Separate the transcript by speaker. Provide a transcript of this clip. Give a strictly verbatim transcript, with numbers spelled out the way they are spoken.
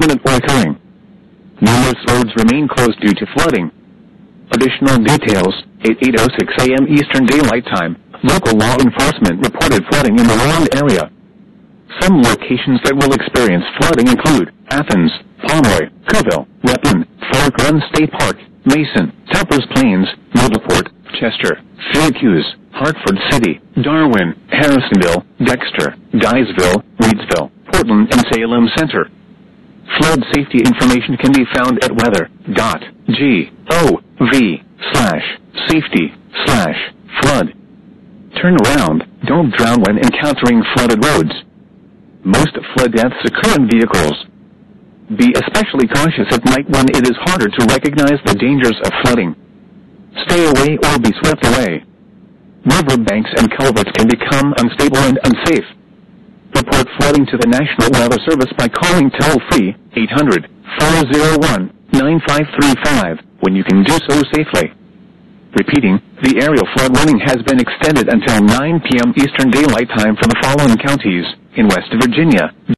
Speaker 1: imminent or occurring. Numerous roads remain closed due to flooding. Additional details, at eight oh six a m Eastern Daylight Time, local law enforcement reported flooding in the Roland area. Some locations that will experience flooding include Athens, Pomeroy, Coville, Rutland, Fork Run State Park, Mason, Tupper's Plains, Middleport, Chester, Syracuse, Hartford City, Darwin, Harrisonville, Dexter, Guysville, Reedsville, Portland, and Salem Center. Flood safety information can be found at weather.gov slash safety slash flood. Turn around, don't drown when encountering flooded roads. Most flood deaths occur in vehicles. Be especially cautious at night when it is harder to recognize the dangers of flooding. Stay away or be swept away. River banks and culverts can become unstable and unsafe. Report flooding to the National Weather Service by calling toll-free eight hundred, four oh one, nine five three five when you can do so safely. Repeating, the aerial flood warning has been extended until nine p m Eastern Daylight Time for the following counties in West Virginia,